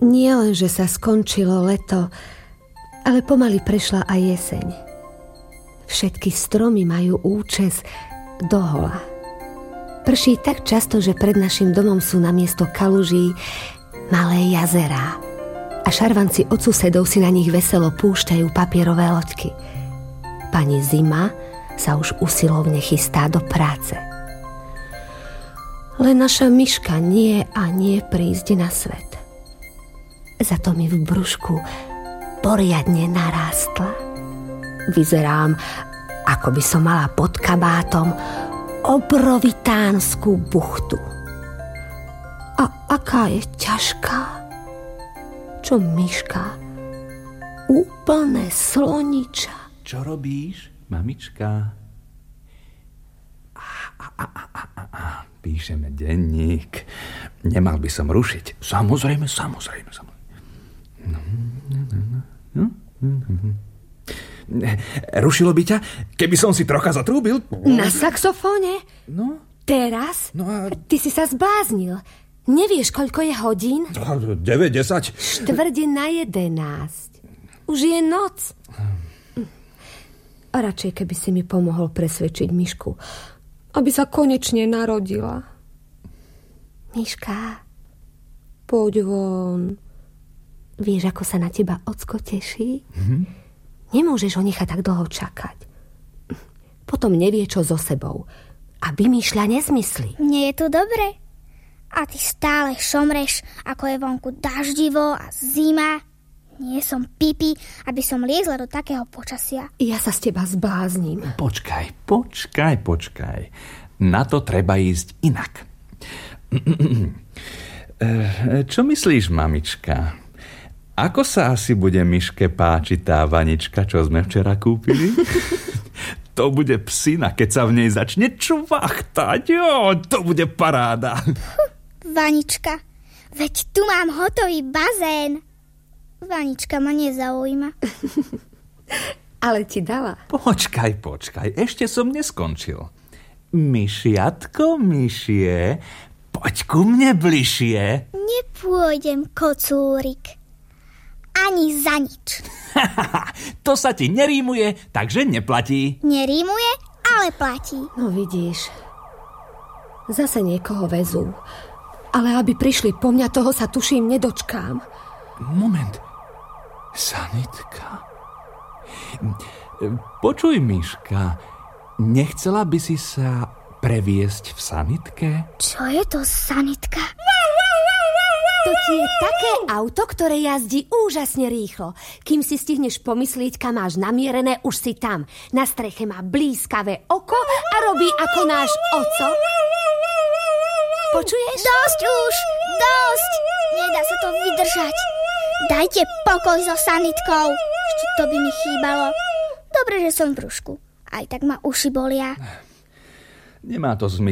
Nie len, že sa skončilo leto, ale pomaly prešla aj jeseň. Všetky stromy majú účes dohola. Prší tak často, že pred našim domom sú namiesto kaluží malé jazerá a šarvanci od susedov si na nich veselo púšťajú papierové loďky. Pani Zima sa už usilovne chystá do práce. Len naša myška nie a nie prísť na svet. Za to mi v brúšku poriadne narástla. Vyzerám, ako by som mala pod kabátom obrovitánsku buchtu. A aká je ťažká? Čo myška? Úplné sloniča. Čo robíš, mamička? Píšeme denník. Nemal by som rušiť. Samozrejme. Rušilo by ťa, keby som si trocha zatrúbil? Na saxofóne? No. Teraz? No a... Ty si sa zbláznil. Nevieš, koľko je hodín? 9, 10. 10:45. Už je noc. A radšej, keby si mi pomohol presvedčiť myšku, aby sa konečne narodila. Myška, poď von. Vieš, ako sa na teba ocko teší? Nemôžeš ho nechať tak dlho čakať. Potom nevie, čo so sebou. A vymýšľa nezmysly. Nie je tu dobre? A ty stále šomreš, ako je vonku daždivo a zima. Nie som pipi, aby som liezla do takého počasia. Ja sa z teba zblázním. Počkaj. Na to treba ísť inak. Čo myslíš, mamička? Ako sa asi bude myške páčiť tá vanička, čo sme včera kúpili? To bude psina, keď sa v nej začne čvachtať. Jo, to bude paráda. Vanička, veď tu mám hotový bazén. Vanička ma nezaujíma. Ale ti dala. Počkaj, ešte som neskončil. Myšiatko, myšie, poď ku mne bližšie. Nepôjdem, kocúrik. Ani za nič. To sa ti nerímuje, takže neplatí. Nerímuje, ale platí. No vidíš, zase niekoho vezú. Ale aby prišli po mňa, toho sa tuším nedočkám. Moment. Sanitka. Počuj, myška, nechcela by si sa previesť v sanitke? Čo je to sanitka? To ti je také auto, ktoré jazdí úžasne rýchlo. Kým si stihneš pomyslieť, kam máš namierené, už si tam. Na streche má blízkavé oko a robí ako náš oco. Počuješ? Dosť už! Dosť! Nedá sa to vydržať. Dajte pokoj so sanitkou. Ešte to by mi chýbalo. Dobre, že som v brúšku. Aj tak ma uši bolia. Nemá to zmysel.